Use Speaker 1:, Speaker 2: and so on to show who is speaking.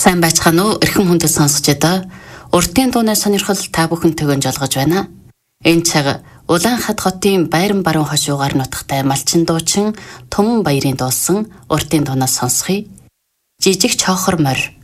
Speaker 1: Сайн байцгаана уу? Эрхэм хүндэт сонсогчдоо. Уртын дууны сонирхол та бүхэнтэйг жолгож байна. Энэ цаг Улаанхад хотын Байран баруун хошуугаар нутагтай малчин дуучин Түмэн баярын дуулсан уртын дуунаас сонсхий. Жижиг чоохор морь.